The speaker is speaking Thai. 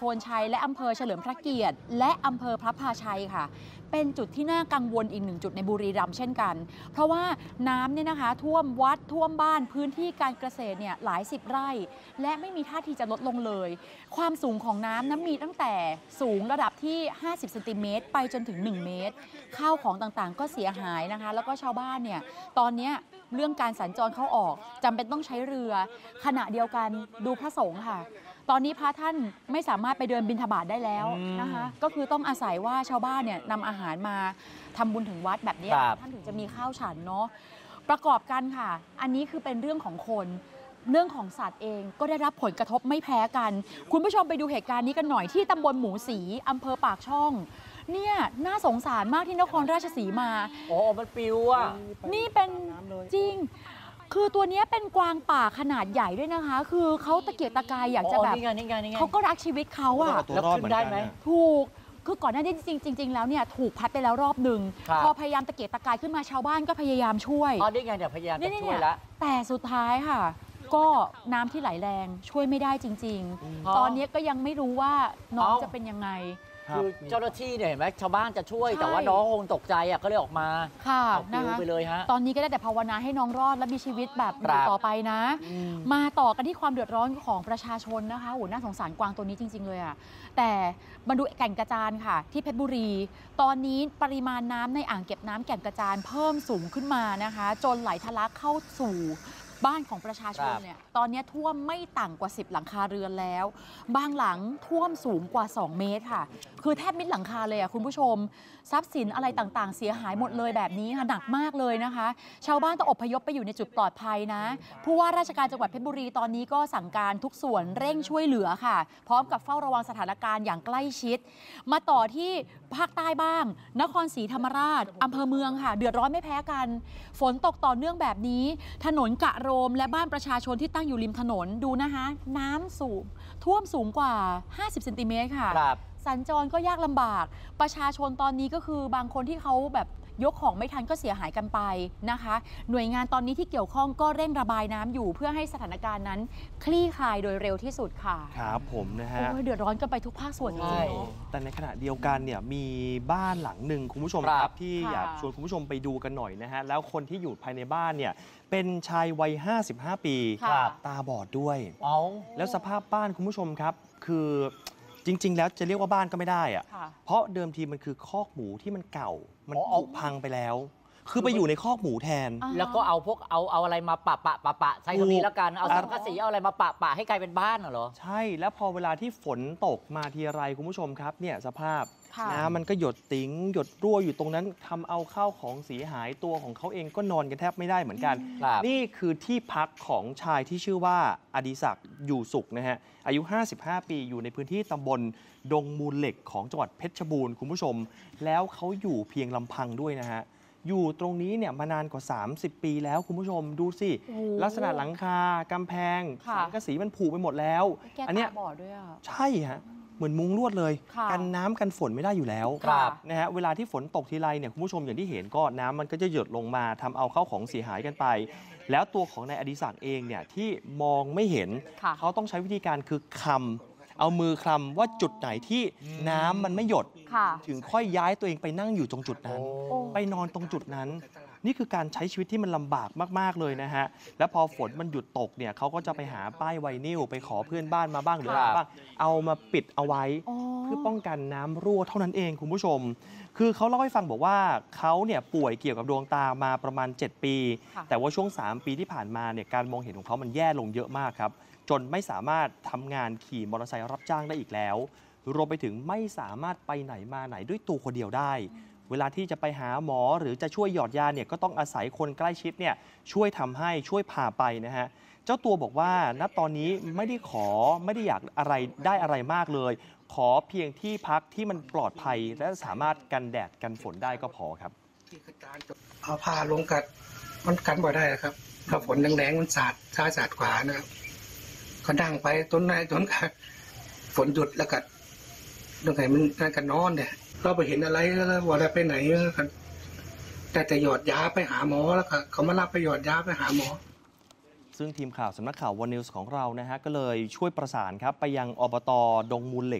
นชัยและอำเภอเฉลิมพระเกียรติและอำเภอพระพาชัยค่ะเป็นจุดที่น่ากังวลอีกหนึ่งจุดในบุรีรัมย์เช่นกันเพราะว่าน้ำเนี่ยนะคะท่วมวัดท่วมบ้านพื้นที่การเกษตรเนี่ยหลายสิบไร่และไม่มีท่าทีจะลดลงเลยความสูงของน้ำมีตั้งแต่สูงระดับที่50 เซนติเมตรไปจนถึง1 เมตรข้าวของต่างๆก็เสียหายนะคะแล้วก็ชาวบ้านเนี่ยตอนนี้เรื่องการสัญจรเข้าออกจำเป็นต้องใช้เรือขณะเดียวกันดูพระสงฆ์ค่ะตอนนี้พระท่านไม่สามารถไปเดินบิณฑบาตได้แล้วนะคะก็คือต้องอาศัยว่าชาวบ้านเนี่ยนำอาหารมาทำบุญถึงวัดแบบนี้ท่านถึงจะมีข้าวฉันเนาะประกอบกันค่ะอันนี้คือเป็นเรื่องของคนเรื่องของสัตว์เองก็ได้รับผลกระทบไม่แพ้กันคุณผู้ชมไปดูเหตุการณ์นี้กันหน่อยที่ตำบลหมูศรีอำเภอปากช่องเนี่ยน่าสงสารมากที่นครราชสีมาโอ้มันปิวอ่ะนี่เป็นจริงคือตัวนี้เป็นกวางป่าขนาดใหญ่ด้วยนะคะคือเขาตะเกียกตะกายอยากจะแบบเขาก็รักชีวิตเขาอะแล้วขึ้นได้ไหมถูกคือก่อนหน้านี้จริงแล้วเนี่ยถูกพัดไปแล้วรอบหนึ่งพอพยายามตะเกียกตะกายขึ้นมาชาวบ้านก็พยายามช่วยนี่ไงเนี่ยพยายามจะช่วยแล้วแต่สุดท้ายค่ะก็น้ำที่ไหลแรงช่วยไม่ได้จริงๆตอนนี้ก็ยังไม่รู้ว่าน้องจะเป็นยังไงคือเจ้าหน้าที่เนี่ยเห็นไหมชาวบ้านจะช่วยแต่ว่าน้องคงตกใจอ่ะก็เลยออกมาค่ะนะคะไปเลยฮะตอนนี้ก็ได้แต่ภาวนาให้น้องรอดและมีชีวิตแบบอยู่ต่อไปนะมาต่อกันที่ความเดือดร้อนของประชาชนนะคะโหน่าสงสารกวางตัวนี้จริงๆเลยอ่ะแต่มาดูแก่งกระจานค่ะที่เพชรบุรีตอนนี้ปริมาณน้ำในอ่างเก็บน้ำแก่งกระจานเพิ่มสูงขึ้นมานะคะจนไหลทะลักเข้าสู่บ้านของประชาชนเนี่ยตอนนี้ท่วมไม่ต่ำกว่า10 หลังคาเรือนแล้วบางหลังท่วมสูงกว่า2 เมตรค่ะคือแทบมิดหลังคาเลยอ่ะคุณผู้ชมทรัพย์สินอะไรต่างๆเสียหายหมดเลยแบบนี้ค่ะหนักมากเลยนะคะชาวบ้านต้องอพยพไปอยู่ในจุดปลอดภัยนะผู้ว่าราชการจังหวัดเพชรบุรีตอนนี้ก็สั่งการทุกส่วนเร่งช่วยเหลือค่ะพร้อมกับเฝ้าระวังสถานการณ์อย่างใกล้ชิดมาต่อที่ภาคใต้บ้างนครศรีธรรมราชอำเภอเมืองค่ะเดือดร้อนไม่แพ้กันฝนตกต่อเนื่องแบบนี้ถนนกะโรมและบ้านประชาชนที่ตั้งอยู่ริมถนนดูนะคะน้ำสูงท่วมสูงกว่า50 เซนติเมตรค่ะสัญจรก็ยากลำบากประชาชนตอนนี้ก็คือบางคนที่เขาแบบยกของไม่ทันก็เสียหายกันไปนะคะหน่วยงานตอนนี้ที่เกี่ยวข้องก็เร่งระบายน้ำอยู่เพื่อให้สถานการณ์นั้นคลี่คลายโดยเร็วที่สุดค่ะครับผมนะฮะเดือดร้อนกันไปทุกภาคส่วนจริงๆแต่ในขณะเดียวกันเนี่ยมีบ้านหลังหนึ่งคุณผู้ชมครับที่อยากชวนคุณผู้ชมไปดูกันหน่อยนะฮะแล้วคนที่อยู่ภายในบ้านเนี่ยเป็นชายวัย55 ปีตาบอดด้วยแล้วสภาพบ้านคุณผู้ชมครับคือจริงๆแล้วจะเรียกว่าบ้านก็ไม่ได้อะเพราะเดิมทีมันคือคอกหมูที่มันเก่ามันผุพังไปแล้วคือไปอยู่ในคอกหมูแทนแล้วก็เอาพวกเอาอะไรมาปะใช้คำนี้แล้วกันเอาสังกะสีเอาอะไรมาปะให้กลายเป็นบ้านเหรอใช่แล้วพอเวลาที่ฝนตกมาทีไรคุณผู้ชมครับเนี่ยสภาพน้ำมันก็หยดติ๋งหยดรั่วอยู่ตรงนั้นทำเอาข้าวของเสียหายตัวของเขาเองก็นอนกันแทบไม่ได้เหมือนกันนี่คือที่พักของชายที่ชื่อว่าอดิศักดิ์อยู่สุขนะฮะอายุ55 ปีอยู่ในพื้นที่ตำบลดงมูลเหล็กของจังหวัดเพชรบูรณ์คุณผู้ชมแล้วเขาอยู่เพียงลำพังด้วยนะฮะอยู่ตรงนี้เนี่ยมานานกว่า30 ปีแล้วคุณผู้ชมดูสิลักษณะหลังคากำแพงสังกะสีมันผุไปหมดแล้วอันนี้บอดด้วยใช่ฮะเหมือนมุ้งลวดเลยกันน้ำกันฝนไม่ได้อยู่แล้วนะฮะเวลาที่ฝนตกทีไรเนี่ยคุณผู้ชมอย่างที่เห็นก็น้ำมันก็จะหยดลงมาทำเอาเข้าของเสียหายกันไปแล้วตัวของนายอดิศักดิ์เองเนี่ยที่มองไม่เห็นเขาต้องใช้วิธีการคือเอามือคลำว่าจุดไหนที่น้ำมันไม่หยดถึงค่อยย้ายตัวเองไปนั่งอยู่ตรงจุดนั้นไปนอนตรงจุดนั้นนี่คือการใช้ชีวิตที่มันลำบากมากๆเลยนะฮะแล้วพอฝนมันหยุดตกเนี่ยเขาก็จะไปหาป้ายไวนิลไปขอเพื่อนบ้านมาบ้างหรืออะไรบ้างเอามาปิดเอาไว้เพื่อป้องกันน้ำรั่วเท่านั้นเองคุณผู้ชมคือเขาเล่าให้ฟังบอกว่าเขาเนี่ยป่วยเกี่ยวกับดวงตามาประมาณ7 ปีแต่ว่าช่วง3 ปีที่ผ่านมาเนี่ยการมองเห็นของเขามันแย่ลงเยอะมากครับจนไม่สามารถทำงานขี่มอเตอร์ไซค์รับจ้างได้อีกแล้วรวมไปถึงไม่สามารถไปไหนมาไหนด้วยตัวคนเดียวได้เวลาที่จะไปหาหมอหรือจะช่วยหยอดยาเนี่ยก็ต้องอาศัยคนใกล้ชิดเนี่ยช่วยทำให้ช่วยพาไปนะฮะเจ้าตัวบอกว่าณตอนนี้ไม่ได้อยากอะไรได้อะไรมากเลยขอเพียงที่พักที่มันปลอดภัยและสามารถกันแดดกันฝนได้ก็พอครับเอาผ้าลงกัดมันกันบ่ได้ครับถ้าฝนแรงๆมันสาดขวานะครับก็นั่งไปต้นฝนหยุดแล้วก็ตรงไหนมันนั่งกันนอนเนี่ยเราไปเห็นอะไรแล้วว่าอะไรไปไหนกันแต่หยอดยาไปหาหมอแล้วก็เขามารับไปหยอดยาไปหาหมอซึ่งทีมข่าวสำนักข่าววันนิวส์ของเรานะฮะก็เลยช่วยประสานครับไปยังอบต.ดงมูลเหล็ก